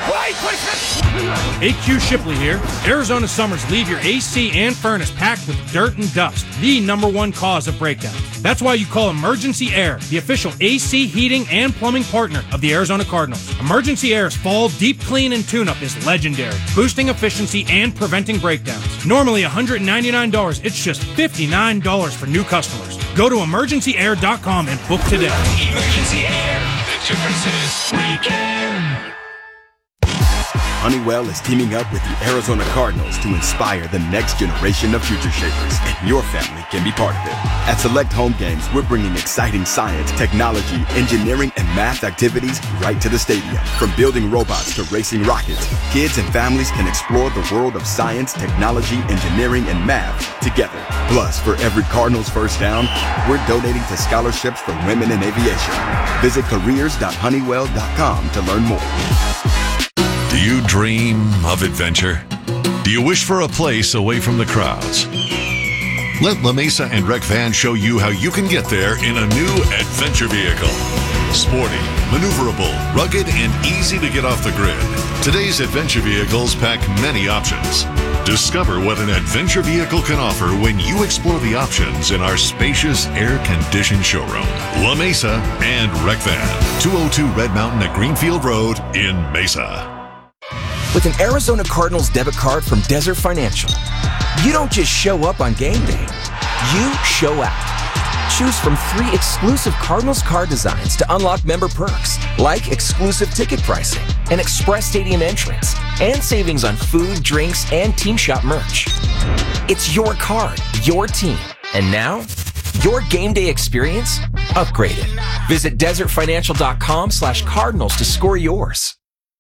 A Q Shipley here. Arizona summers leave your A C and furnace packed with dirt and dust, the number one cause of breakdowns. That's why you call Emergency Air, the official A C heating and plumbing partner of the Arizona Cardinals. Emergency Air's fall deep clean and tune-up is legendary, boosting efficiency and preventing breakdowns. Normally one hundred ninety-nine dollars, it's just fifty-nine dollars for new customers. Go to emergency air dot com and book today. Emergency Air, the difference is we care. Honeywell is teaming up with the Arizona Cardinals to inspire the next generation of future shapers, and your family can be part of it. At select home games, we're bringing exciting science, technology, engineering, and math activities right to the stadium. From building robots to racing rockets, kids and families can explore the world of science, technology, engineering, and math together. Plus, for every Cardinals first down, we're donating to scholarships for women in aviation. Visit careers dot honeywell dot com to learn more. Do you dream of adventure? Do you wish for a place away from the crowds? Let La Mesa and Rec Van show you how you can get there in a new adventure vehicle. Sporty, maneuverable, rugged, and easy to get off the grid. Today's adventure vehicles pack many options. Discover what an adventure vehicle can offer when you explore the options in our spacious, air-conditioned showroom. La Mesa and Rec Van, two oh two Red Mountain at Greenfield Road in Mesa. With an Arizona Cardinals debit card from Desert Financial, you don't just show up on game day, you show out. Choose from three exclusive Cardinals card designs to unlock member perks, like exclusive ticket pricing, an express stadium entrance, and savings on food, drinks, and team shop merch. It's your card, your team, and now, your game day experience upgraded. Visit desertfinancial.com slash cardinals to score yours.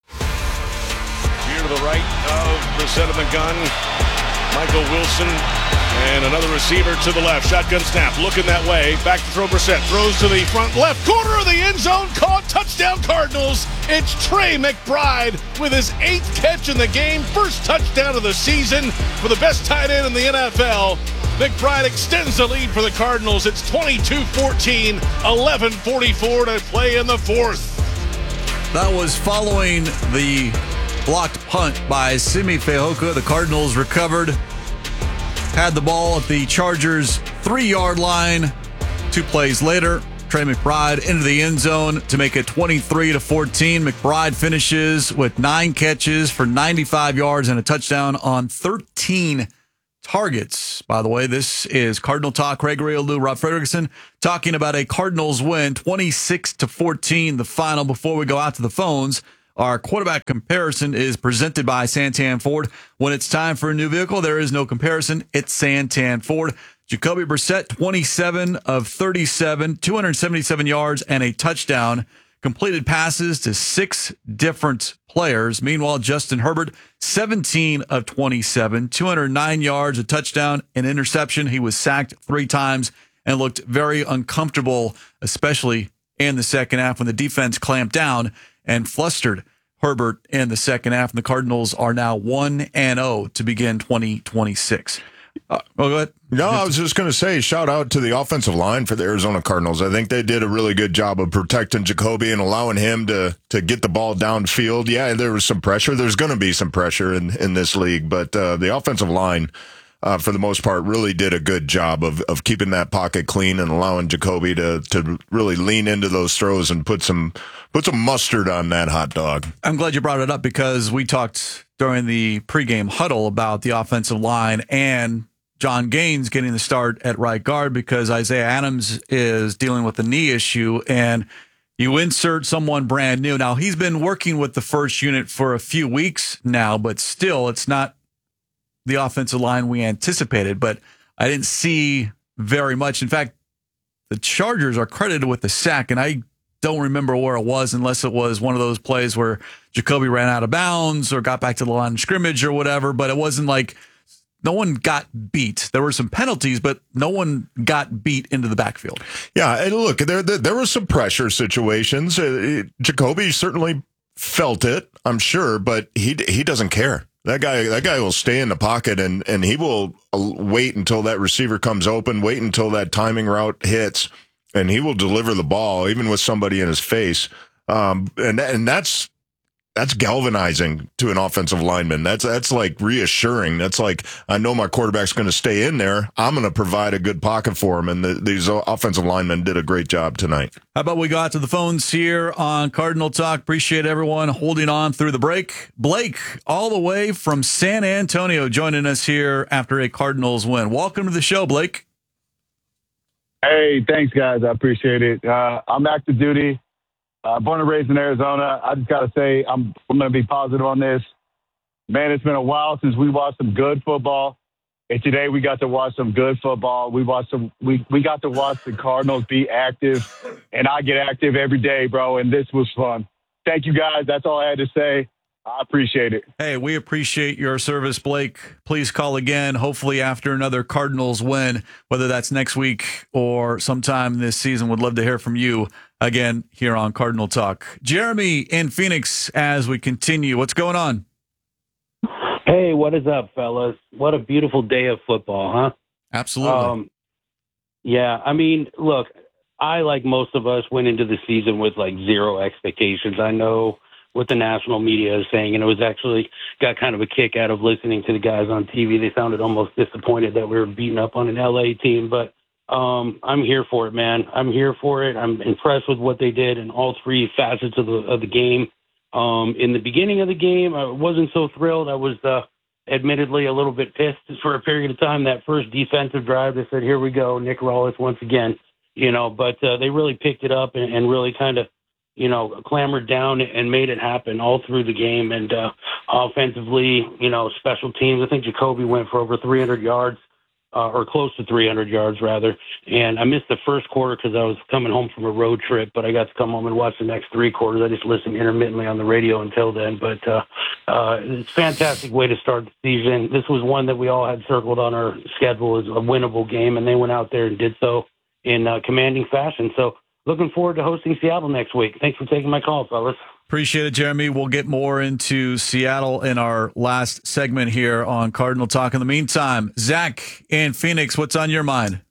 To the right of the set of the gun, Michael Wilson, and another receiver to the left. Shotgun snap, looking that way. Back to throw Brissett. Throws to the front left corner of the end zone. Caught, touchdown Cardinals. It's Trey McBride with his eighth catch in the game. First touchdown of the season for the best tight end in the N F L. McBride extends the lead for the Cardinals. It's twenty-two fourteen, eleven forty-four to play in the fourth. That was following the blocked punt by Simi Fehoko. The Cardinals recovered, had the ball at the Chargers' three-yard line. Two plays later, Trey McBride into the end zone to make it twenty-three to fourteen. McBride finishes with nine catches for ninety-five yards and a touchdown on thirteen targets. By the way, this is Cardinal Talk. Craig Lou, Rob Fredrickson, talking about a Cardinals win, twenty-six to fourteen, the final. Before we go out to the phones, our quarterback comparison is presented by Santan Ford. When it's time for a new vehicle, there is no comparison. It's Santan Ford. Jacoby Brissett, twenty-seven of thirty-seven, two hundred seventy-seven yards and a touchdown. Completed passes to six different players. Meanwhile, Justin Herbert, seventeen of twenty-seven, two hundred nine yards, a touchdown, an interception. He was sacked three times and looked very uncomfortable, especially in the second half when the defense clamped down and flustered Herbert in the second half. And the Cardinals are now one and oh to begin twenty twenty-six. Uh, oh, go ahead. No, I was just going to say, shout out to the offensive line for the Arizona Cardinals. I think they did a really good job of protecting Jacoby and allowing him to to get the ball downfield. Yeah, there was some pressure. There's going to be some pressure in, in this league, but uh, the offensive line, uh, for the most part, really did a good job of, of keeping that pocket clean and allowing Jacoby to to really lean into those throws and put some put some mustard on that hot dog. I'm glad you brought it up because we talked during the pregame huddle about the offensive line and John Gaines getting the start at right guard because Isaiah Adams is dealing with a knee issue, and you insert someone brand new. Now, he's been working with the first unit for a few weeks now, but still, it's not the offensive line we anticipated, but I didn't see very much. In fact, the Chargers are credited with the sack, and I don't remember where it was unless it was one of those plays where Jacoby ran out of bounds or got back to the line of scrimmage or whatever, but it wasn't like no one got beat. There were some penalties, but no one got beat into the backfield. Yeah, and look, there there, there were some pressure situations. Uh, Jacoby certainly felt it, I'm sure, but he he doesn't care. That guy that guy will stay in the pocket, and, and he will wait until that receiver comes open, wait until that timing route hits, and he will deliver the ball, even with somebody in his face. Um, and and that's that's galvanizing to an offensive lineman. That's that's like reassuring. That's like, I know my quarterback's going to stay in there. I'm going to provide a good pocket for him. And the, these offensive linemen did a great job tonight. How about we go out to the phones here on Cardinal Talk? Appreciate everyone holding on through the break. Blake, all the way from San Antonio, joining us here after a Cardinals win. Welcome to the show, Blake. Hey, thanks, guys. I appreciate it. Uh, I'm active duty. Uh, born and raised in Arizona. I just got to say, I'm, I'm going to be positive on this. Man, it's been a while since we watched some good football. And today we got to watch some good football. We watched some, we, we got to watch the Cardinals be active. And I get active every day, bro. And this was fun. Thank you, guys. That's all I had to say. I appreciate it. Hey, we appreciate your service, Blake. Please call again, hopefully after another Cardinals win, whether that's next week or sometime this season. Would love to hear from you again here on Cardinal Talk. Jeremy in Phoenix, as we continue, what's going on? Hey, what is up, fellas? What a beautiful day of football, huh? Absolutely. Um, yeah, I mean, look, I, like most of us, went into the season with like zero expectations. I know what the national media is saying, and it was actually got kind of a kick out of listening to the guys on T V. They sounded almost disappointed that we were beating up on an L A team, but um, I'm here for it, man. I'm here for it. I'm impressed with what they did in all three facets of the of the game. Um, in the beginning of the game, I wasn't so thrilled. I was uh, admittedly a little bit pissed for a period of time. That first defensive drive, they said, here we go, Nick Rawlins once again, you know, but uh, they really picked it up and, and really kind of, you know, clambered down and made it happen all through the game. And uh, offensively, you know, special teams, I think Jacoby went for over three hundred yards, uh, or close to three hundred yards, rather. And I missed the first quarter because I was coming home from a road trip, but I got to come home and watch the next three quarters. I just listened intermittently on the radio until then. But uh, uh, it's a fantastic way to start the season. This was one that we all had circled on our schedule as a winnable game, and they went out there and did so in uh, commanding fashion. So, looking forward to hosting Seattle next week. Thanks for taking my call, fellas. Appreciate it, Jeremy. We'll get more into Seattle in our last segment here on Cardinal Talk. In the meantime, Zach in Phoenix, what's on your mind?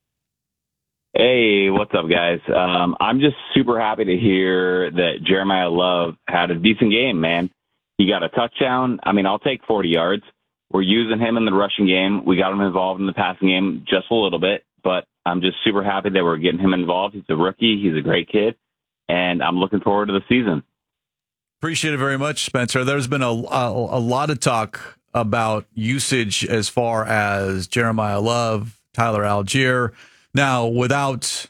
Hey, what's up, guys? Um, I'm just super happy to hear that Jeremiah Love had a decent game, man. He got a touchdown. I mean, I'll take forty yards. We're using him in the rushing game. We got him involved in the passing game just a little bit, but I'm just super happy that we're getting him involved. He's a rookie. He's a great kid, and I'm looking forward to the season. Appreciate it very much, Spencer. There's been a, a, a lot of talk about usage as far as Jeremiah Love, Tyler Algier. Now, without,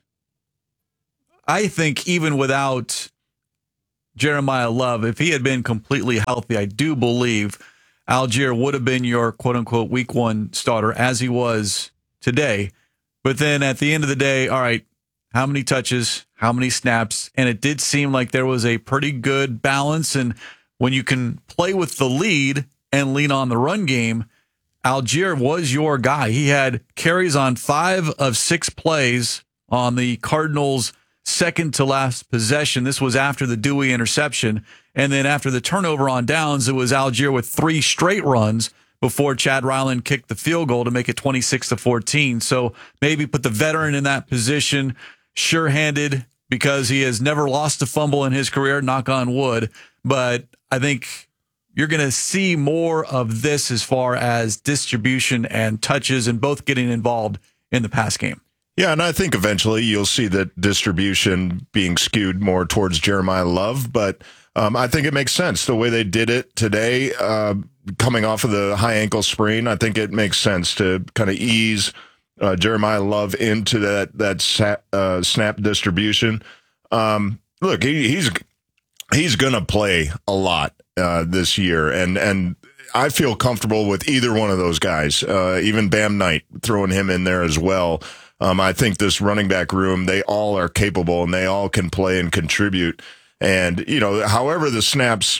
I think even without Jeremiah Love, if he had been completely healthy, I do believe Algier would have been your quote-unquote week one starter, as he was today. But then at the end of the day, all right, how many touches, how many snaps? And it did seem like there was a pretty good balance. And when you can play with the lead and lean on the run game, Algier was your guy. He had carries on five of six plays on the Cardinals' second to last possession. This was after the Dewey interception. And then after the turnover on downs, it was Algier with three straight runs before Chad Ryland kicked the field goal to make it twenty-six to fourteen. So maybe put the veteran in that position, sure-handed, because he has never lost a fumble in his career, knock on wood. But I think you're going to see more of this as far as distribution and touches and both getting involved in the pass game. Yeah, and I think eventually you'll see that distribution being skewed more towards Jeremiah Love, but um, I think it makes sense the way they did it today, uh, coming off of the high ankle sprain. I think it makes sense to kind of ease uh, Jeremiah Love into that that sa- uh, snap distribution. Um, look, he, he's he's going to play a lot uh, this year, and and I feel comfortable with either one of those guys, uh, even Bam Knight, throwing him in there as well. Um, I think this running back room, they all are capable and they all can play and contribute. And, you know, however the snaps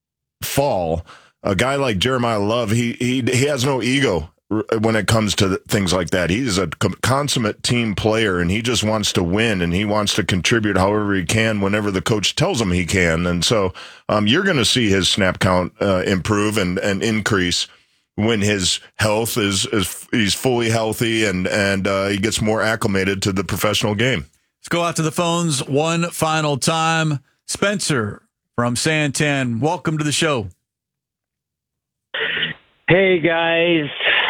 fall, a guy like Jeremiah Love, he he he has no ego when it comes to things like that. He's a consummate team player, and he just wants to win, and he wants to contribute however he can whenever the coach tells him he can. And so um, you're going to see his snap count uh, improve and, and increase when his health is, is he's fully healthy and, and uh, he gets more acclimated to the professional game. Let's go out to the phones one final time. Spencer from Santan, welcome to the show. Hey, guys.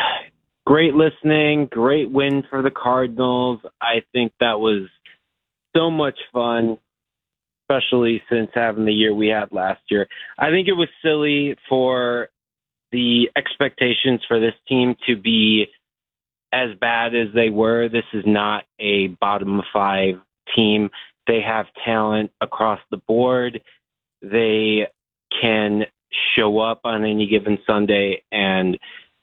Great listening. Great win for the Cardinals. I think that was so much fun, especially since having the year we had last year. I think it was silly for the expectations for this team to be as bad as they were. This is not a bottom five team. They have talent across the board. They can show up on any given Sunday and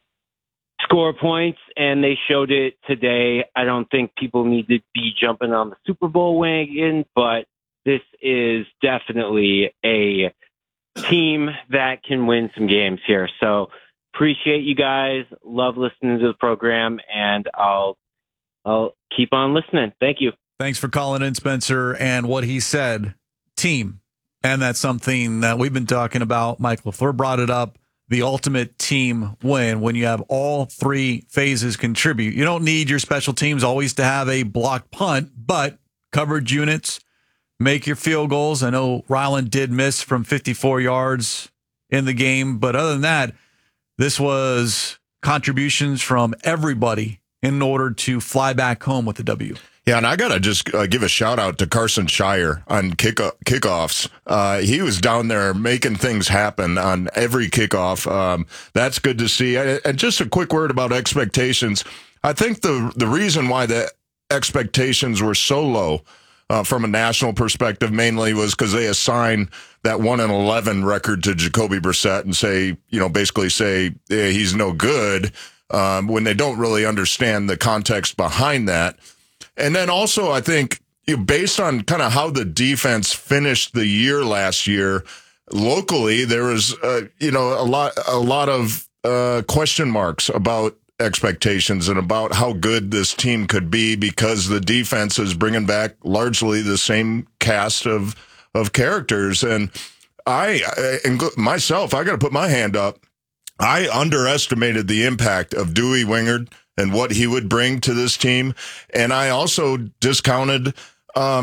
score points, and they showed it today. I don't think people need to be jumping on the Super Bowl wagon, but this is definitely a team that can win some games here. So appreciate you guys. Love listening to the program, and I'll I'll keep on listening. Thank you. Thanks for calling in, Spencer. And what he said, team. And that's something that we've been talking about. Mike LaFleur brought it up. The ultimate team win when you have all three phases contribute. You don't need your special teams always to have a blocked punt, but coverage units, make your field goals. I know Ryland did miss from fifty-four yards in the game, but other than that, this was contributions from everybody in order to fly back home with the W. Yeah, and I got to just uh, give a shout out to Carson Shire on kick kickoffs. Uh, he was down there making things happen on every kickoff. Um, that's good to see. And just a quick word about expectations. I think the the reason why the expectations were so low uh, from a national perspective mainly was because they assign that one and eleven record to Jacoby Brissett and say, you know, basically say yeah, he's no good um, when they don't really understand the context behind that. And then also, I think, you know, based on kind of how the defense finished the year last year, locally there was, uh, you know, a lot, a lot of uh, question marks about expectations and about how good this team could be because the defense is bringing back largely the same cast of of characters. And I, and myself, I got to put my hand up. I underestimated the impact of Dewey Wingard and what he would bring to this team. And I also discounted um,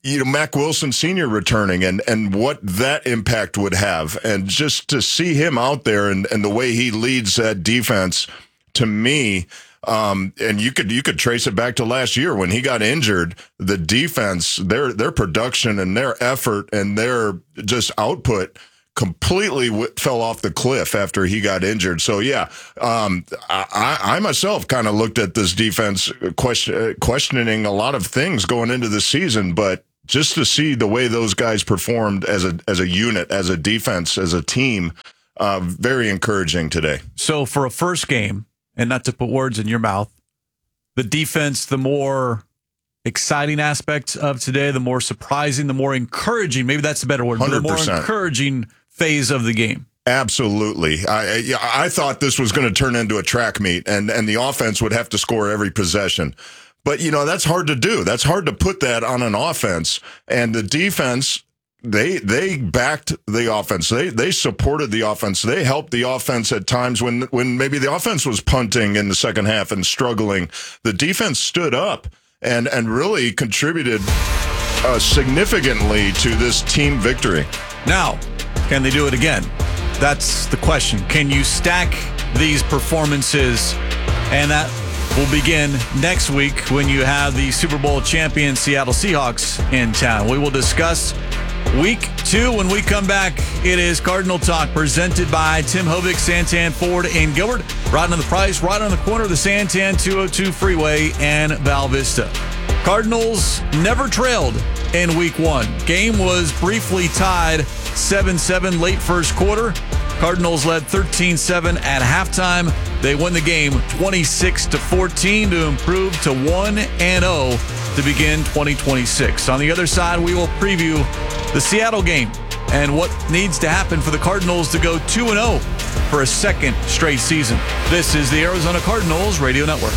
you know, Mac Wilson Senior returning and, and what that impact would have. And just to see him out there and, and the way he leads that defense, to me, um, and you could you could trace it back to last year when he got injured. The defense, their their production and their effort and their just output completely w- fell off the cliff after he got injured. So, yeah, um, I, I myself kind of looked at this defense question, questioning a lot of things going into the season, but just to see the way those guys performed as a as a unit, as a defense, as a team, uh, very encouraging today. So for a first game, and not to put words in your mouth, the defense, the more exciting aspects of today, the more surprising, the more encouraging, maybe that's a better word, one hundred the percent. more encouraging phase of the game. Absolutely. I I thought this was going to turn into a track meet, and, and the offense would have to score every possession. But, you know, that's hard to do. That's hard to put that on an offense. And the defense, they they backed the offense. They they supported the offense. They helped the offense at times when, when maybe the offense was punting in the second half and struggling. The defense stood up and, and really contributed uh, significantly to this team victory. Now, can they do it again? That's the question. Can you stack these performances? And that will begin next week when you have the Super Bowl champion Seattle Seahawks in town. We will discuss week two when we come back. It is Cardinal Talk presented by Tim Hovick, Santan Ford in Gilbert. Right on the price, right on the corner of the Santan two oh two Freeway and Val Vista. Cardinals never trailed in week one. Game was briefly tied seven seven late first quarter. Cardinals led thirteen seven at halftime. They won the game twenty-six to fourteen to improve to one and oh to begin twenty twenty-six. On the other side, we will preview the Seattle game and what needs to happen for the Cardinals to go two and oh for a second straight season. This is the Arizona Cardinals Radio Network.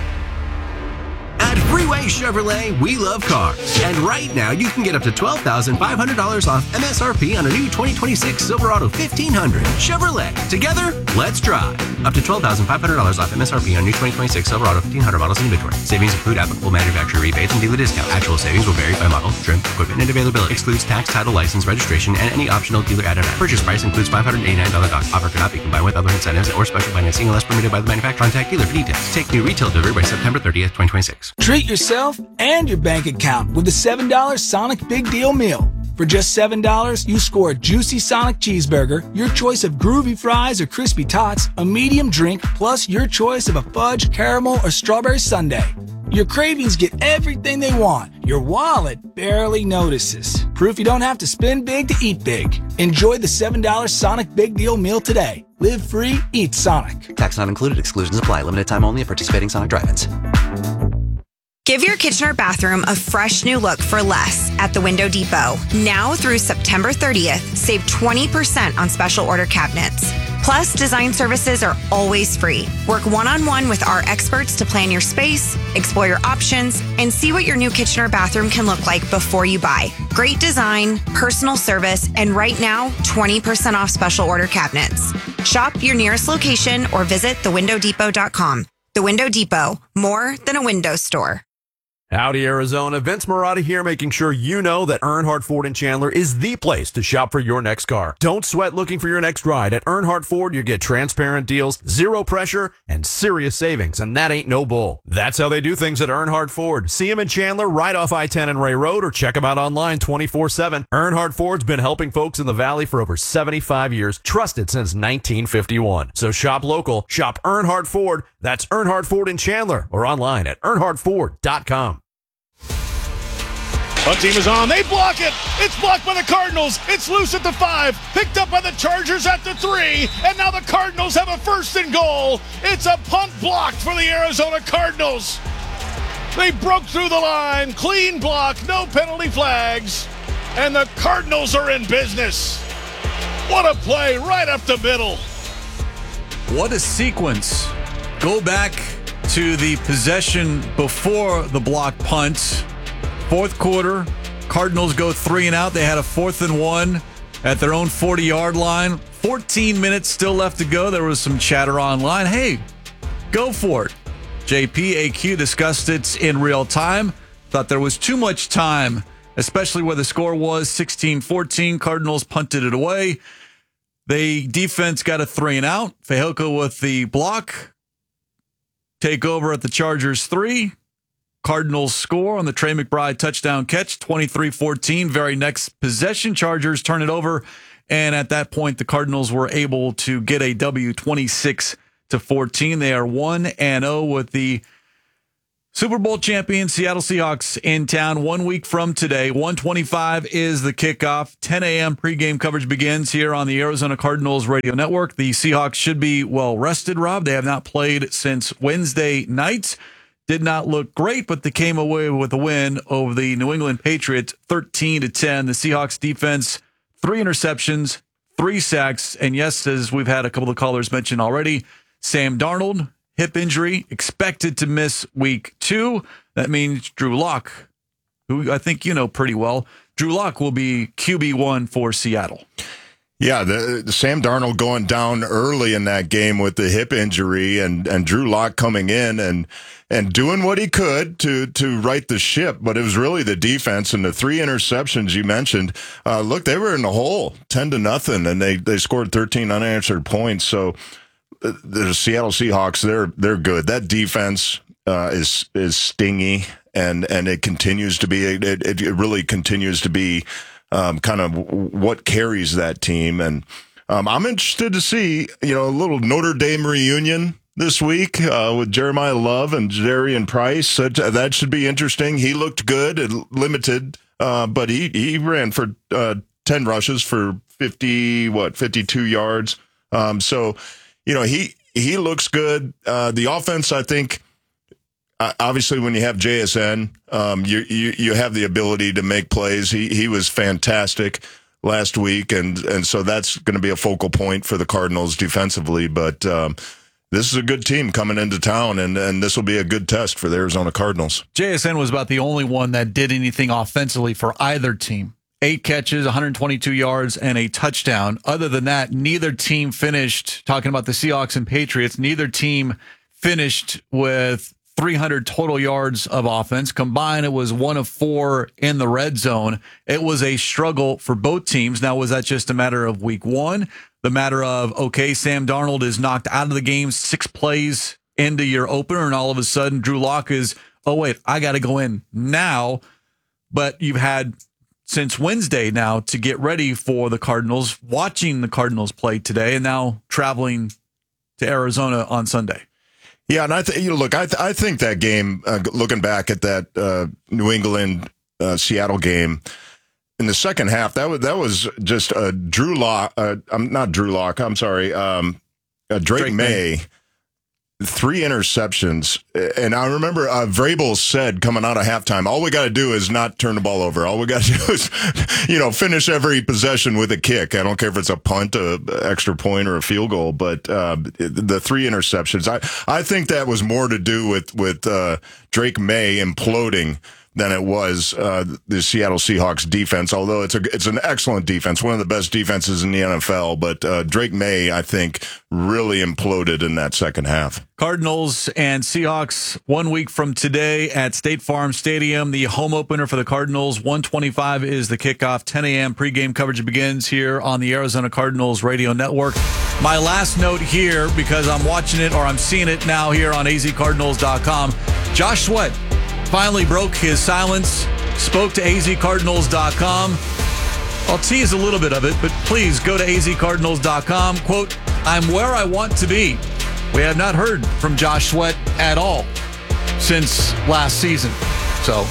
At Freeway Chevrolet, we love cars. And right now, you can get up to twelve thousand five hundred dollars off M S R P on a new twenty twenty-six Silverado fifteen hundred. Chevrolet. Together, let's drive. Up to twelve thousand five hundred dollars off M S R P on new twenty twenty-six Silverado fifteen hundred models in inventory. Savings include applicable manufacturer rebates and dealer discount. Actual savings will vary by model, trim, equipment, and availability. Excludes tax, title, license, registration, and any optional dealer add-on. Purchase price includes five hundred eighty-nine dollars dock. Offer cannot be combined with other incentives or special financing unless permitted by the manufacturer. Contact dealer for details. Take new retail delivery by September thirtieth, twenty twenty-six. Treat yourself and your bank account with the seven dollar Sonic Big Deal Meal. For just seven dollars, you score a juicy Sonic cheeseburger, your choice of groovy fries or crispy tots, a medium drink, plus your choice of a fudge, caramel, or strawberry sundae. Your cravings get everything they want. Your wallet barely notices. Proof you don't have to spend big to eat big. Enjoy the seven dollar Sonic Big Deal Meal today. Live free, eat Sonic. Tax not included. Exclusions apply. Limited time only at participating Sonic drive-ins. Give your kitchen or bathroom a fresh new look for less at the Window Depot. Now through September thirtieth, save twenty percent on special order cabinets. Plus, design services are always free. Work one-on-one with our experts to plan your space, explore your options, and see what your new kitchen or bathroom can look like before you buy. Great design, personal service, and right now, twenty percent off special order cabinets. Shop your nearest location or visit the window depot dot com. The Window Depot, more than a window store. Howdy, Arizona. Vince Marotta here, making sure you know that Earnhardt Ford in Chandler is the place to shop for your next car. Don't sweat looking for your next ride. At Earnhardt Ford, you get transparent deals, zero pressure, and serious savings, and that ain't no bull. That's how they do things at Earnhardt Ford. See them in Chandler right off I ten and Ray Road, or check them out online twenty-four seven. Earnhardt Ford's been helping folks in the Valley for over seventy-five years, trusted since nineteen fifty-one. So shop local, shop Earnhardt Ford. That's Earnhardt Ford in Chandler, or online at earnhardt ford dot com. Punt team is on. They block it. It's blocked by the Cardinals. It's loose at the five. Picked up by the Chargers at the three. And now the Cardinals have a first and goal. It's a punt blocked for the Arizona Cardinals. They broke through the line. Clean block. No penalty flags. And the Cardinals are in business. What a play right up the middle. What a sequence. Go back to the possession before the block punt. Fourth quarter, Cardinals go three and out. They had a fourth and one at their own forty-yard line. fourteen minutes still left to go. There was some chatter online. Hey, go for it. J P A Q discussed it in real time. Thought there was too much time especially where the score was sixteen fourteen. Cardinals punted it away. They defense got a three and out. Fehoko with the block. Take over at the Chargers three. Cardinals score on the Trey McBride touchdown catch, twenty-three fourteen. Very next possession, Chargers turn it over. And at that point, the Cardinals were able to get a W, twenty-six to fourteen. They are one and oh with the Super Bowl champion Seattle Seahawks in town one week from today. one twenty-five is the kickoff. ten a.m. pregame coverage begins here on the Arizona Cardinals radio network. The Seahawks should be well rested, Rob. They have not played since Wednesday night. Did not look great, but they came away with a win over the New England Patriots, thirteen to ten. The Seahawks defense, three interceptions, three sacks, and yes, as we've had a couple of callers mention already, Sam Darnold, hip injury, expected to miss week two. That means Drew Lock, who I think you know pretty well, Drew Lock will be Q B one for Seattle. Yeah, the, the Sam Darnold going down early in that game with the hip injury, and, and Drew Lock coming in and and doing what he could to to right the ship. But it was really the defense and the three interceptions you mentioned. Uh, look, they were in the hole, ten to nothing, and they they scored thirteen unanswered points. So uh, the Seattle Seahawks, they're they're good. That defense uh, is is stingy, and and it continues to be. It it, it really continues to be. Um, kind of what carries that team. And um, I'm interested to see, you know, a little Notre Dame reunion this week uh, with Jeremiah Love and Jadarian Price. That, that should be interesting. He looked good and limited, uh, but he, he ran for uh, ten rushes for fifty, what, fifty-two yards. Um, so, you know, he, he looks good. Uh, the offense, I think, obviously, when you have J S N, um, you, you you have the ability to make plays. He he was fantastic last week, and and so that's going to be a focal point for the Cardinals defensively. But um, this is a good team coming into town, and, and this will be a good test for the Arizona Cardinals. J S N was about the only one that did anything offensively for either team. Eight catches, one hundred twenty-two yards, and a touchdown. Other than that, neither team finished, talking about the Seahawks and Patriots, neither team finished with three hundred total yards of offense. Combined, it was one of four in the red zone. It was a struggle for both teams. Now, was that just a matter of week one? The matter of, okay, Sam Darnold is knocked out of the game six plays into your opener, and all of a sudden Drew Lock is, oh, wait, I got to go in now. But you've had since Wednesday now to get ready for the Cardinals, watching the Cardinals play today, and now traveling to Arizona on Sunday. Yeah, and I th- you know, look, I th- I think that game, uh, looking back at that uh, New England uh, Seattle game in the second half, that was that was just a Drew Lock. Uh, I'm not Drew Lock. I'm sorry, um, uh, Drake, Drake May. May. Three interceptions. And I remember uh, Vrabel said coming out of halftime, all we got to do is not turn the ball over. All we got to do is, you know, finish every possession with a kick. I don't care if it's a punt, a extra point, or a field goal, but uh, the three interceptions, I, I think that was more to do with, with uh, Drake May imploding than it was uh, the Seattle Seahawks defense, although it's a it's an excellent defense, one of the best defenses in the N F L. But uh, Drake May, I think, really imploded in that second half. Cardinals and Seahawks one week from today at State Farm Stadium, the home opener for the Cardinals. one twenty-five is the kickoff. ten a.m. pregame coverage begins here on the Arizona Cardinals radio network. My last note here, because I'm watching it or I'm seeing it now here on A Z Cardinals dot com, Josh Sweat finally broke his silence, spoke to A Z Cardinals dot com. I'll tease a little bit of it, but please go to A Z Cardinals dot com. Quote, I'm where I want to be. We have not heard from Josh Sweat at all since last season. So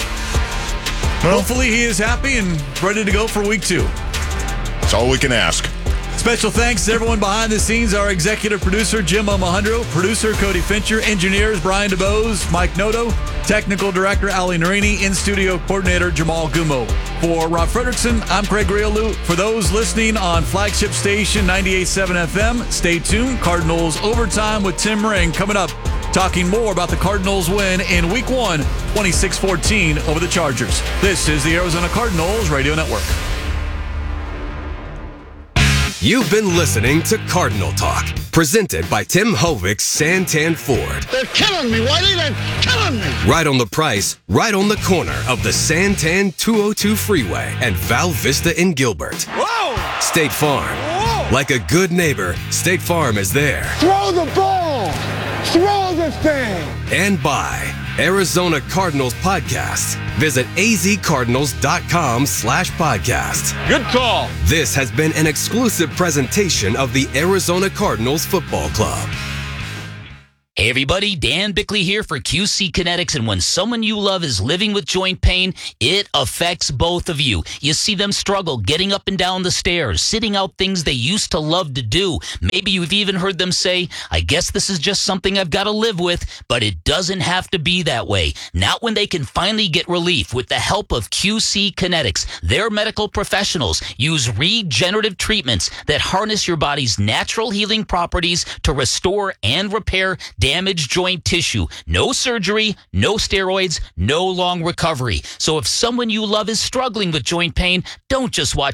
well, hopefully he is happy and ready to go for week two. That's all we can ask. Special thanks to everyone behind the scenes, our executive producer, Jim Omohundro, producer, Cody Fincher, engineers, Brian DeBose, Mike Noto, technical director, Ali Narini, in-studio coordinator, Jamal Gumo. For Rob Fredrickson, I'm Craig Riolu. For those listening on flagship station ninety-eight point seven F M, stay tuned. Cardinals Overtime with Tim Ring coming up, talking more about the Cardinals win in week one, twenty-six fourteen over the Chargers. This is the Arizona Cardinals Radio Network. You've been listening to Cardinal Talk, presented by Tim Hovik Santan Ford. They're killing me, Whitey. They're killing me. Right on the price, right on the corner of the Santan two oh two Freeway and Val Vista in Gilbert. Whoa! State Farm. Whoa! Like a good neighbor, State Farm is there. Throw the ball! Throw the thing! And by Arizona Cardinals Podcast. Visit azcardinals.com slash podcast. Good call. This has been an exclusive presentation of the Arizona Cardinals Football Club. Hey everybody, Dan Bickley here for Q C Kinetics, and when someone you love is living with joint pain, it affects both of you. You see them struggle getting up and down the stairs, sitting out things they used to love to do. Maybe you've even heard them say, I guess this is just something I've got to live with, but it doesn't have to be that way. Not when they can finally get relief with the help of Q C Kinetics. Their medical professionals use regenerative treatments that harness your body's natural healing properties to restore and repair damaged joint tissue. No surgery, no steroids, no long recovery. So if someone you love is struggling with joint pain, don't just watch